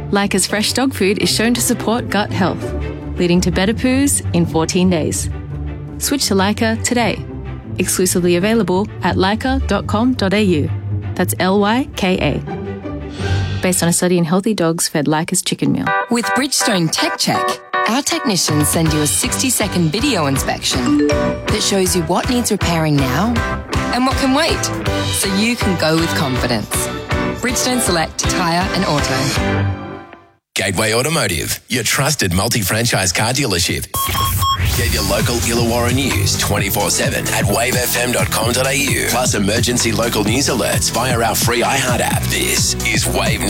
Leica's fresh dog food is shown to support gut health, leading to better poos in 14 days. Switch to Leica today. Exclusively available at leica.com.au. That's Lyka. Based on a study in healthy dogs fed Leica's chicken meal. With Bridgestone Tech Check, our technicians send you a 60-second video inspection that shows you what needs repairing now and what can wait, so you can go with confidence. Bridgestone Select Tyre and Auto. Gateway Automotive, your trusted multi-franchise car dealership. Get your local Illawarra news 24/7 at wavefm.com.au. Plus emergency local news alerts via our free iHeart app. This is Wave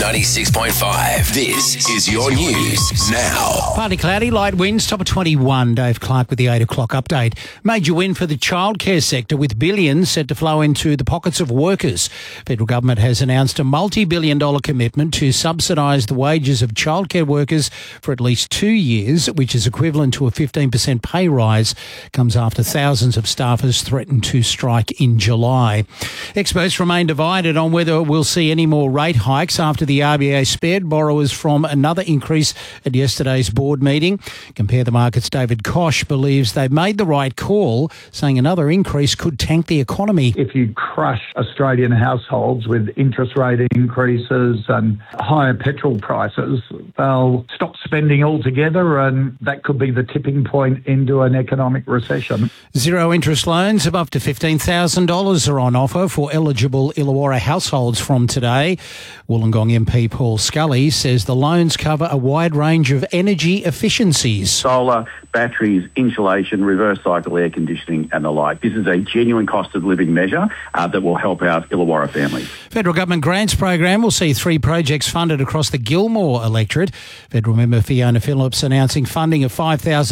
96.5. This is your news now. Partly cloudy, light winds, top of 21. Dave Clark with the 8 o'clock update. Major win for the childcare sector with billions set to flow into the pockets of workers. Federal government has announced a multi-billion-dollar commitment to subsidise the wages of childcare workers for at least 2 years, which is equivalent to a 15% pay rise. Comes after thousands of staffers threatened to strike in July. Experts remain divided on whether we'll see any more rate hikes after the RBA spared borrowers from another increase at yesterday's board meeting. Compare the Markets' David Koch believes they've made the right call, saying another increase could tank the economy. If you crush Australian households with interest rate increases and higher petrol prices, they'll stop spending altogether, and that could be the tipping point into an economic recession. Zero interest loans of up to $15,000 are on offer for eligible Illawarra households from today. Wollongong MP Paul Scully says the loans cover a wide range of energy efficiencies. Solar, batteries, insulation, reverse cycle air conditioning and the like. This is a genuine cost of living measure that will help out Illawarra families. Federal Government grants program will see 3 projects funded across the Gilmore electorate. Federal member Fiona Phillips announcing funding of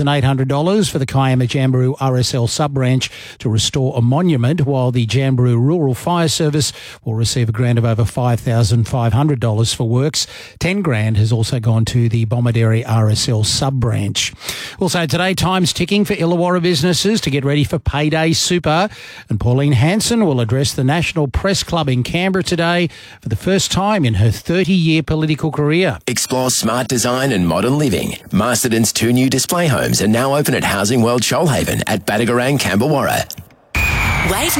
$5,800 for the Kiama Jamberoo RSL sub-branch to restore a monument, while the Jamberoo Rural Fire Service will receive a grant of over $5,500 for works. $10,000 has also gone to the Bomaderry RSL sub-branch. Also today, time's ticking for Illawarra businesses to get ready for Payday Super. And Pauline Hanson will address the National Press Club in Canberra today for the first time in her 30-year political career. Explore smart design and modern living. Masterton's 2 new display homes are now open at Housing World Shoalhaven at Badagarang, Camberwarra. Wave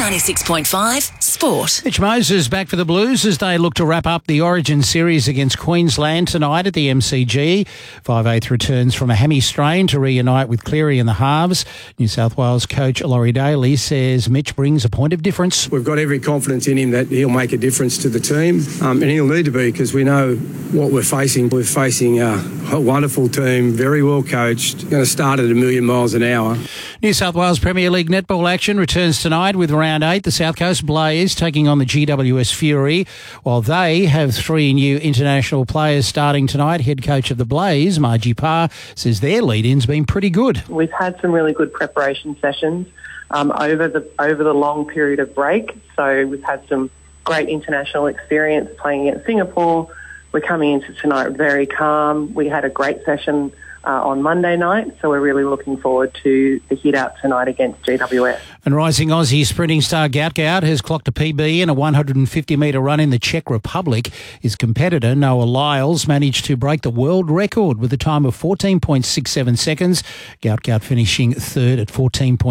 96.5 Sport. Mitch Moses back for the Blues as they look to wrap up the Origin series against Queensland tonight at the MCG. 5/8 returns from a hammy strain to reunite with Cleary in the halves. New South Wales coach Laurie Daly says Mitch brings a point of difference. We've got every confidence in him that he'll make a difference to the team, and he'll need to be, because we know what we're facing. We're facing a wonderful team, very well coached, going to start at 1,000,000 miles an hour. New South Wales Premier League netball action returns tonight with round 8. The South Coast Blaze taking on the GWS Fury, while they have 3 new international players starting tonight. Head coach of the Blaze, Margie Parr, says their lead-in's been pretty good. We've had some really good preparation sessions over the long period of break. So we've had some great international experience playing against Singapore. We're coming into tonight very calm. We had a great session on Monday night, so we're really looking forward to the hit out tonight against GWS. And rising Aussie sprinting star Gout Gout has clocked a PB in a 150-metre run in the Czech Republic. His competitor, Noah Lyles, managed to break the world record with a time of 14.67 seconds. Gout Gout finishing third at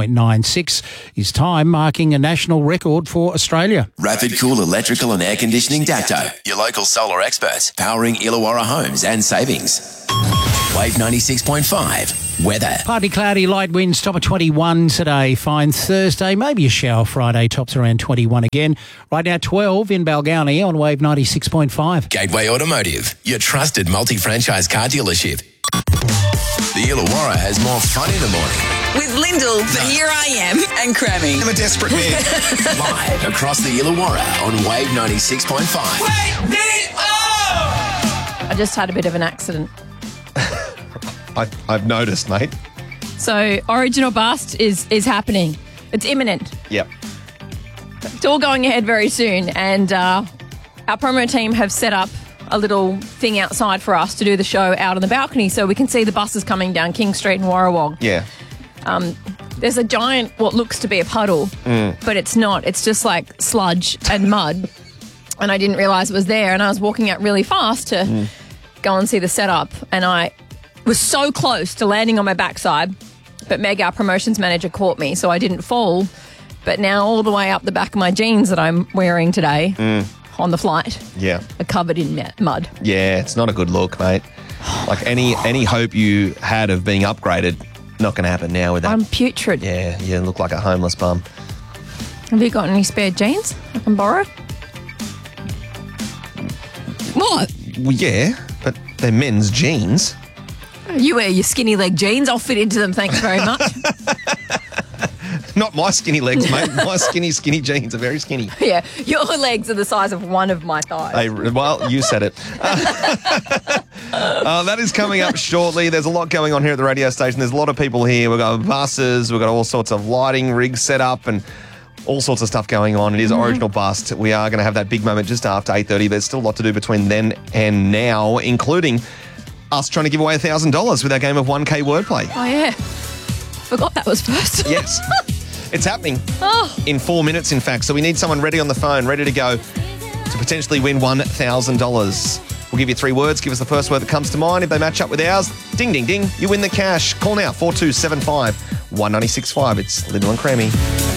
14.96. His time marking a national record for Australia. Rapid Cool Electrical and Air Conditioning Dacto, your local solar experts, powering Illawarra homes and savings. Wave 96.5. Weather. Partly cloudy, light winds, top of 21 today. Fine Thursday, maybe a shower Friday, tops around 21 again. Right now 12 in Balgownie on Wave 96.5. Gateway Automotive, your trusted multi-franchise car dealership. The Illawarra has more fun in the morning. With Lyndall, but here I am, and Crammy. I'm a desperate man. Live across the Illawarra on Wave 96.5. Wake me up! I just had a bit of an accident. I've noticed, mate. So Origin or Bust is happening. It's imminent. Yep. It's all going ahead very soon, and our promo team have set up a little thing outside for us to do the show out on the balcony so we can see the buses coming down King Street and Warrawong. Yeah. There's a giant, what looks to be a puddle, but it's not. It's just like sludge and mud, and I didn't realise it was there, and I was walking out really fast to go and see the setup, and I was so close to landing on my backside, but Meg, our promotions manager, caught me, so I didn't fall. But now all the way up the back of my jeans that I'm wearing today on the flight are covered in mud. Yeah, it's not a good look, mate. Like any hope you had of being upgraded, not going to happen now with that. I'm putrid. Yeah, you look like a homeless bum. Have you got any spare jeans I can borrow? What? Well, yeah, but they're men's jeans. You wear your skinny leg jeans. I'll fit into them, thanks very much. Not my skinny legs, mate. My skinny jeans are very skinny. Yeah, your legs are the size of one of my thighs. Hey, well, you said it. That is coming up shortly. There's a lot going on here at the radio station. There's a lot of people here. We've got buses. We've got all sorts of lighting rigs set up and all sorts of stuff going on. It is Original Bust. We are going to have that big moment just after 8:30. There's still a lot to do between then and now, including us trying to give away $1,000 with our game of 1K wordplay. Oh, yeah. Forgot that was first. Yes. It's happening in 4 minutes, in fact. So we need someone ready on the phone, ready to go to potentially win $1,000. We'll give you 3 words. Give us the first word that comes to mind. If they match up with ours, ding, you win the cash. Call now, 4275 1965. It's Lyndall and Creamy.